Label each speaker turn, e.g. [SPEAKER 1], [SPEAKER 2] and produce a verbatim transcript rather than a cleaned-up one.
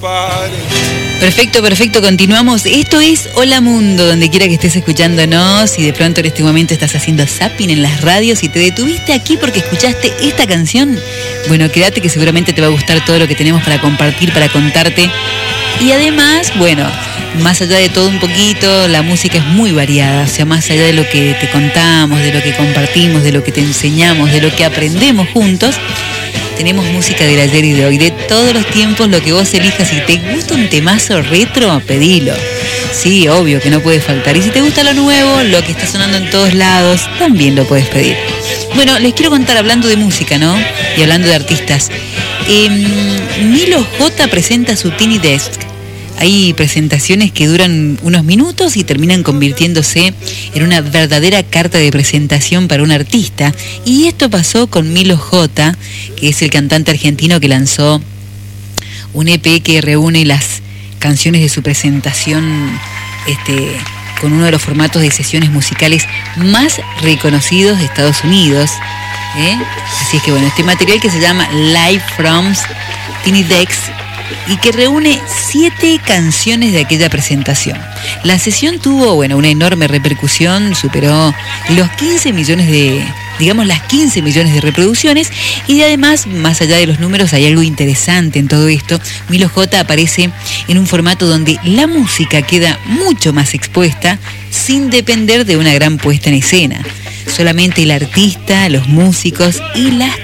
[SPEAKER 1] Perfecto, perfecto, continuamos. Esto es Hola Mundo, donde quiera que estés escuchándonos. Y de pronto en este momento estás haciendo zapping en las radios y te detuviste aquí porque escuchaste esta canción, bueno, quédate que seguramente te va a gustar todo lo que tenemos para compartir, para contarte. Y además, bueno, más allá de todo un poquito, la música es muy variada. O sea, más allá de lo que te contamos, de lo que compartimos, de lo que te enseñamos, de lo que aprendemos juntos, tenemos música del ayer y de hoy, de todos los tiempos, lo que vos elijas. Si te gusta un temazo retro, pedilo. Sí, obvio que no puede faltar. Y si te gusta lo nuevo, lo que está sonando en todos lados, también lo puedes pedir. Bueno, les quiero contar, hablando de música, ¿no? Y hablando de artistas. Eh, Milo J presenta su Tiny Desk. Hay presentaciones que duran unos minutos y terminan convirtiéndose en una verdadera carta de presentación para un artista. Y esto pasó con Milo J, que es el cantante argentino que lanzó un E P que reúne las canciones de su presentación este, con uno de los formatos de sesiones musicales más reconocidos de Estados Unidos. ¿eh? Así es que bueno, este material que se llama Live from Tiny Desk y que reúne siete canciones de aquella presentación. La sesión tuvo, bueno, una enorme repercusión, superó los quince millones de, digamos, las quince millones de reproducciones, y además, más allá de los números, hay algo interesante en todo esto. Milo J aparece en un formato donde la música queda mucho más expuesta, sin depender de una gran puesta en escena. Solamente el artista, los músicos y las